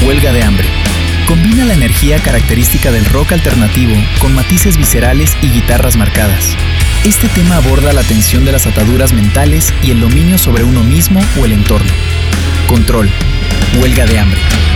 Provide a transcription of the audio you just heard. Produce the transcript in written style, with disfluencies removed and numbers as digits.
Huelga de hambre. Combina la energía característica del rock alternativo con matices viscerales y guitarras marcadas. Este tema aborda la tensión de las ataduras mentales y el dominio sobre uno mismo o el entorno. Control. Huelga de hambre.